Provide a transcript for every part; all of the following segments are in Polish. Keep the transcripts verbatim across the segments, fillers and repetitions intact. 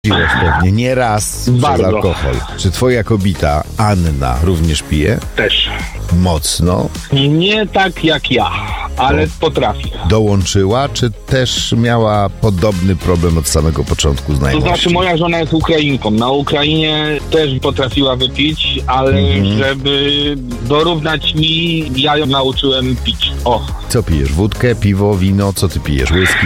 Piłeś pewnie nie raz przez Bardzo. alkohol. Czy twoja kobita Anna również pije? Też. Mocno. Nie tak jak ja, ale No. potrafi. Dołączyła, czy też miała podobny problem od samego początku To znajomości? znaczy moja żona jest Ukrainką. Na Ukrainie też potrafiła wypić, ale Mhm. żeby dorównać mi, ja ją nauczyłem pić. O, Co pijesz? Wódkę, piwo, wino? Co ty pijesz? Whisky?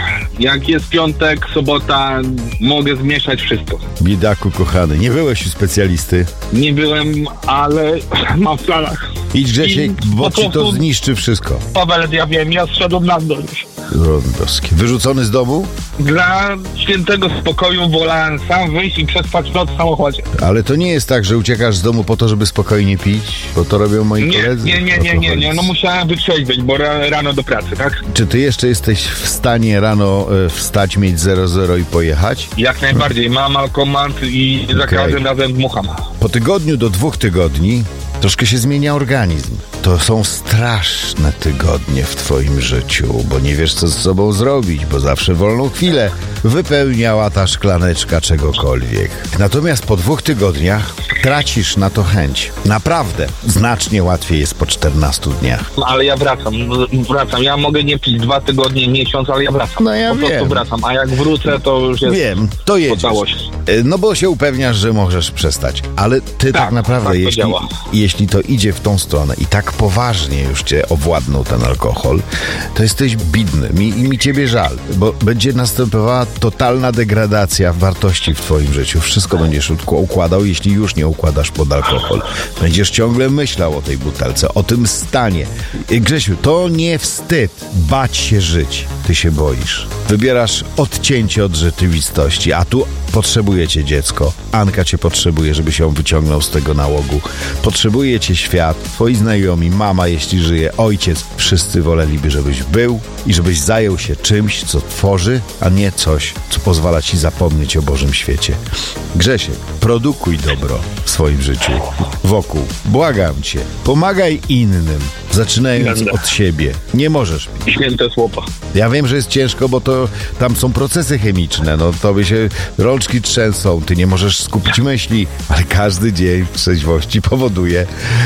jak jest piątek, sobota, mogę zmieszać wszystko. Biedaku kochany, nie byłeś u specjalisty. Nie byłem, ale mam w planach. Idź Grzesiek, I bo po ci to prostu- zniszczy wszystko. Paweł, ja wiem, ja zszedłem na dół już. Rondowski. Wyrzucony z domu? Dla świętego spokoju wolałem sam wyjść i przespać noc w samochodzie. Ale to nie jest tak, że uciekasz z domu po to, żeby spokojnie pić, bo to robią moi Nie, koledzy. nie, nie, nie, nie, nie, no alkoholicy. musiałem wytrzeźwieć, bo ra, rano do pracy, tak? Czy ty jeszcze jesteś w stanie rano e, wstać, mieć zero zero i pojechać? Jak najbardziej, mam alkomat i za Okej. każdym razem dmucham. Po tygodniu do dwóch tygodni troszkę się zmienia organizm. To są straszne tygodnie w twoim życiu, bo nie wiesz, co z sobą zrobić, bo zawsze wolną chwilę wypełniała ta szklaneczka czegokolwiek. Natomiast po dwóch tygodniach tracisz na to chęć. Naprawdę, znacznie łatwiej jest po czternastu dniach. No, ale ja wracam, wracam. Ja mogę nie pić dwa tygodnie, miesiąc, ale ja wracam. No ja po prostu wiem. wracam, a jak wrócę, to już jest Wiem, to po jedziesz. całości. E, No bo się upewniasz, że możesz przestać. Ale ty tak, Tak, naprawdę, tak to jeśli, działa. jeśli to idzie w tą stronę i tak poważnie już cię owładnął ten alkohol, to jesteś bidny. Mi, i mi ciebie żal, bo będzie następowała totalna degradacja wartości w twoim życiu. Wszystko będziesz ukł- układał, jeśli już nie układasz pod alkohol. Będziesz ciągle myślał o tej butelce, o tym stanie. E, Grzesiu, to nie wstyd bać się żyć. Ty się boisz. Wybierasz odcięcie od rzeczywistości, a tu potrzebuje cię dziecko. Anka cię potrzebuje, żeby się wyciągnął z tego nałogu. Potrzebuje cię świat, twoi znajomi, mama, jeśli żyje, ojciec. Wszyscy woleliby, żebyś był i żebyś zajął się czymś, co tworzy, a nie coś, co pozwala ci zapomnieć o Bożym świecie. Grzesiek, produkuj dobro w swoim życiu, wokół. Błagam cię, pomagaj innym, zaczynając Będę. od siebie. Nie możesz pić. Święte słopa. Ja wiem, że jest ciężko, bo to tam są procesy chemiczne, no to by się rączki trzęsą, ty nie możesz skupić myśli, ale każdy dzień w trzeźwości powoduje,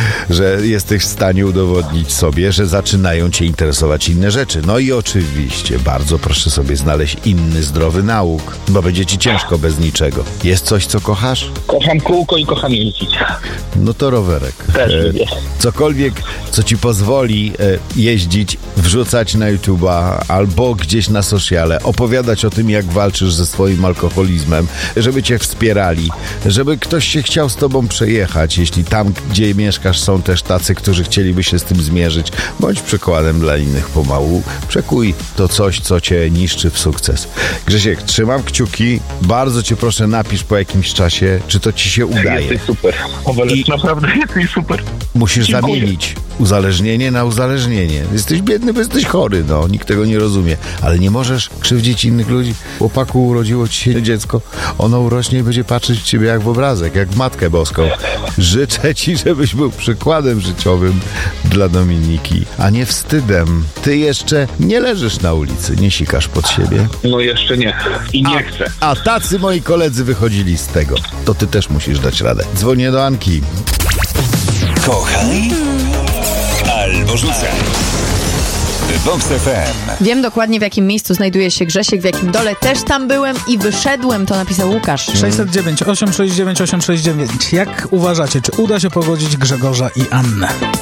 że jesteś w stanie udowodnić sobie, że zaczynają cię interesować inne rzeczy. No i oczywiście, bardzo proszę sobie znaleźć inny zdrowy nauk, bo będzie ci ciężko bez niczego. Jest coś, co kochasz? Kocham kółko i kocham jeździć. No to rowerek. Też lubię. Cokolwiek, co ci pozwoli e, jeździć, wrzucać na YouTube'a albo gdzieś na sociale, opowiadać o tym, jak walczysz ze swoim alkoholizmem, żeby cię wspierali, żeby ktoś się chciał z tobą przejechać, jeśli tam, gdzie mieszkasz, są też tacy, którzy chcieliby się z tym zmierzyć. Bądź przykładem dla innych pomału. Przekuj to coś, co cię niszczy w sukces. Grzesiek, trzymam kciuki. Bardzo cię proszę, napisz po jakimś czasie, czy to ci się udaje. Jesteś super. Paweł, I- naprawdę jesteś super. Musisz Dziękuję. zamienić uzależnienie na uzależnienie. Jesteś biedny, bo jesteś chory, no. Nikt tego nie rozumie. Ale nie możesz krzywdzić innych ludzi. Chłopaku, urodziło ci się dziecko. Ono urośnie i będzie patrzeć w ciebie jak w obrazek, jak w Matkę Boską. Życzę ci, żebyś był przykładem życiowym dla Dominiki, a nie wstydem. Ty jeszcze nie leżysz na ulicy, nie sikasz pod siebie. No jeszcze nie. I nie chcę. A tacy moi koledzy wychodzili z tego. To ty też musisz dać radę. Dzwonię do Anki. Kochaj albo rzucaj. Vox F M. Wiem dokładnie, w jakim miejscu znajduje się Grzesiek, w jakim dole. Też tam byłem i wyszedłem, to napisał Łukasz. sześćset dziewięć, osiemset sześćdziesiąt dziewięć, osiemset sześćdziesiąt dziewięć. Jak uważacie, czy uda się pogodzić Grzegorza i Annę?